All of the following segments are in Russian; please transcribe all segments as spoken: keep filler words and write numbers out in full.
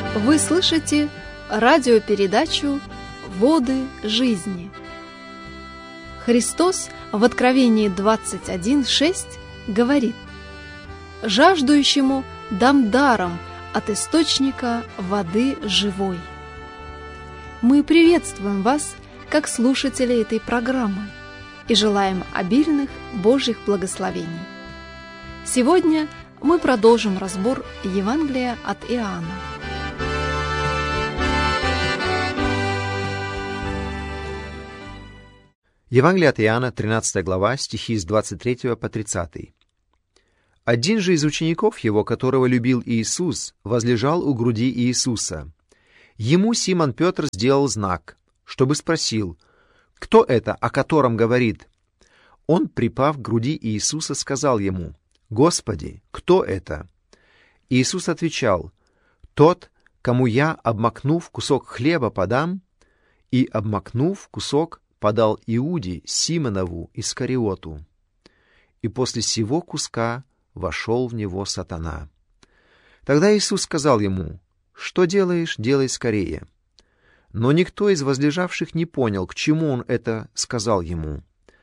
Вы слышите радиопередачу «Воды жизни». Христос в Откровении двадцать один шесть говорит: «Жаждущему дам даром от источника воды живой». Мы приветствуем вас, как слушатели этой программы, и желаем обильных Божьих благословений. Сегодня мы продолжим разбор Евангелия от Иоанна. Евангелие от Иоанна, тринадцатая глава, стихи с двадцать третьего по тридцатый. «Один же из учеников его, которого любил Иисус, возлежал у груди Иисуса. Ему Симон Петр сделал знак, чтобы спросил, кто это, о котором говорит. Он, припав к груди Иисуса, сказал ему: «Господи, кто это?» Иисус отвечал: «Тот, кому я, обмакнув кусок хлеба, подам». И, обмакнув кусок, подал Иуде, Симонову Искариоту. И после сего куска вошел в него сатана. Тогда Иисус сказал ему: «Что делаешь, делай скорее». Но никто из возлежавших не понял, к чему он это сказал ему.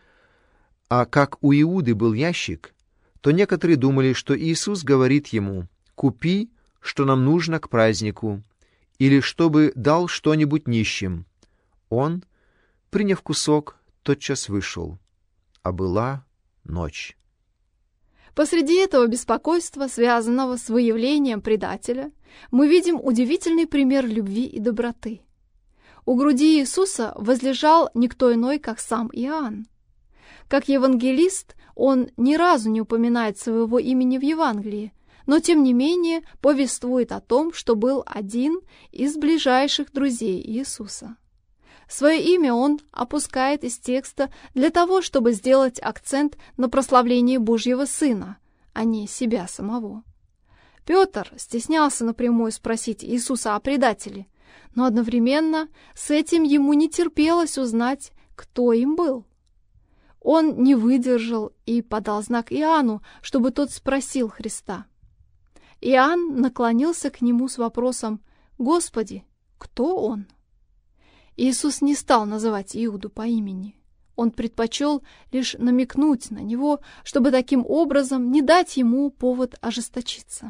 А как у Иуды был ящик, то некоторые думали, что Иисус говорит ему: «Купи, что нам нужно к празднику», или чтобы дал что-нибудь нищим. Он, приняв кусок, тотчас вышел, а была ночь. Посреди этого беспокойства, связанного с выявлением предателя, мы видим удивительный пример любви и доброты. У груди Иисуса возлежал никто иной, как сам Иоанн. Как евангелист, он ни разу не упоминает своего имени в Евангелии, но тем не менее повествует о том, что был один из ближайших друзей Иисуса. Свое имя он опускает из текста для того, чтобы сделать акцент на прославлении Божьего Сына, а не себя самого. Петр стеснялся напрямую спросить Иисуса о предателе, но одновременно с этим ему не терпелось узнать, кто им был. Он не выдержал и подал знак Иоанну, чтобы тот спросил Христа. Иоанн наклонился к нему с вопросом: «Господи, кто он?» Иисус не стал называть Иуду по имени. Он предпочел лишь намекнуть на него, чтобы таким образом не дать ему повод ожесточиться.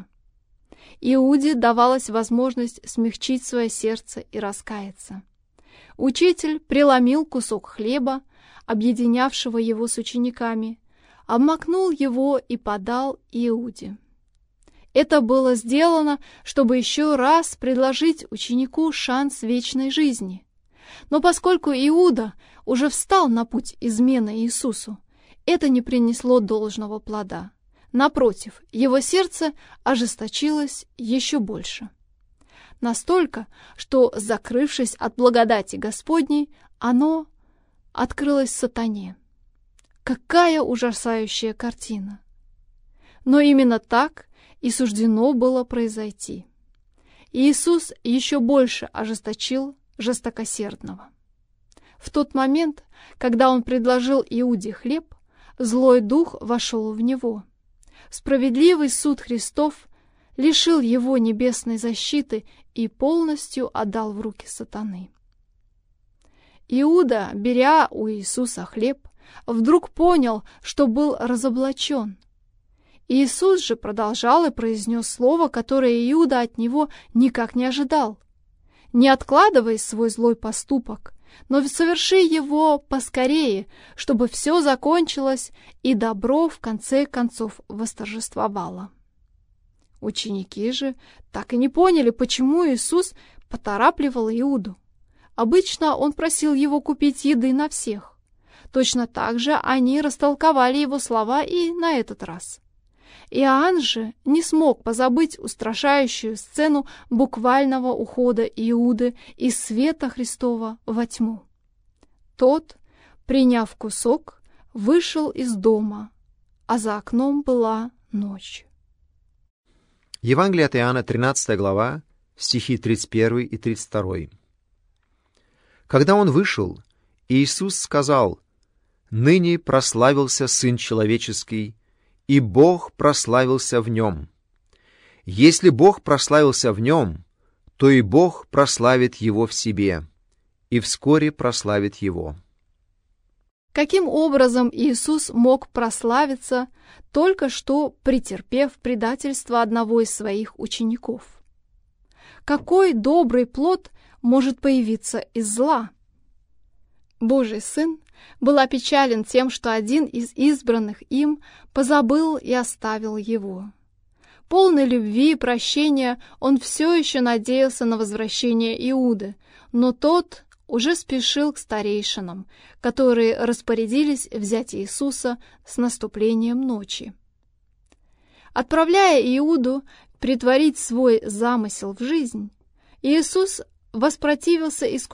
Иуде давалась возможность смягчить свое сердце и раскаяться. Учитель преломил кусок хлеба, объединявшего его с учениками, обмакнул его и подал Иуде. Это было сделано, чтобы еще раз предложить ученику шанс вечной жизни. Но поскольку Иуда уже встал на путь измены Иисусу, это не принесло должного плода. Напротив, его сердце ожесточилось еще больше. Настолько, что, закрывшись от благодати Господней, оно открылось сатане. Какая ужасающая картина! Но именно так и суждено было произойти. Иисус еще больше ожесточил жестокосердного. В тот момент, когда он предложил Иуде хлеб, злой дух вошел в него. Справедливый суд Христов лишил его небесной защиты и полностью отдал в руки сатаны. Иуда, беря у Иисуса хлеб, вдруг понял, что был разоблачен. Иисус же продолжал и произнес слово, которое Иуда от него никак не ожидал: «Не откладывай свой злой поступок, но соверши его поскорее, чтобы все закончилось и добро в конце концов восторжествовало». Ученики же так и не поняли, почему Иисус поторапливал Иуду. Обычно он просил его купить еды на всех. Точно так же они растолковали его слова и на этот раз. Иоанн же не смог позабыть устрашающую сцену буквального ухода Иуды из света Христова во тьму. Тот, приняв кусок, вышел из дома, а за окном была ночь. Евангелие от Иоанна, тринадцатая глава, стихи тридцать первый и тридцать второй. Когда он вышел, Иисус сказал: «Ныне прославился Сын Человеческий, и Бог прославился в нем. Если Бог прославился в нем, то и Бог прославит его в себе, и вскоре прославит его». Каким образом Иисус мог прославиться, только что претерпев предательство одного из своих учеников? Какой добрый плод может появиться из зла? Божий Сын был опечален тем, что один из избранных им позабыл и оставил его. Полный любви и прощения, он все еще надеялся на возвращение Иуды, но тот уже спешил к старейшинам, которые распорядились взять Иисуса с наступлением ночи. Отправляя Иуду претворить свой замысел в жизнь, Иисус воспротивился искушению